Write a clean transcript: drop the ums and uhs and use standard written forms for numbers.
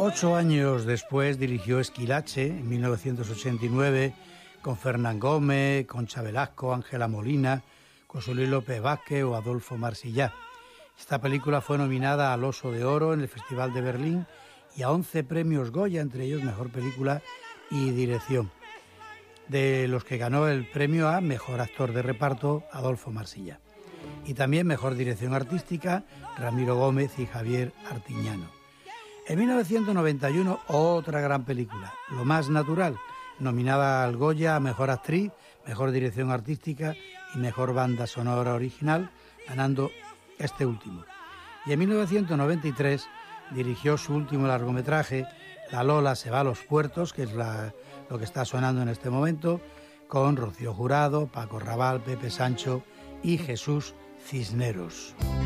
8 años después dirigió Esquilache, en 1989, con Fernán Gómez, Concha Velasco, Ángela Molina, José Luis López Vázquez o Adolfo Marsillá. Esta película fue nominada al Oso de Oro en el Festival de Berlín y a 11 premios Goya, entre ellos Mejor Película y Dirección, de los que ganó el premio a Mejor Actor de Reparto Adolfo Marsillá. Y también Mejor Dirección Artística Ramiro Gómez y Javier Artiñano. En 1991, otra gran película, Lo más natural, nominada al Goya a Mejor Actriz, Mejor Dirección Artística y Mejor Banda Sonora Original, ganando este último. Y en 1993 dirigió su último largometraje, La Lola se va a los puertos, que es lo que está sonando en este momento, con Rocío Jurado, Paco Rabanne, Pepe Sancho y Jesús Cisneros.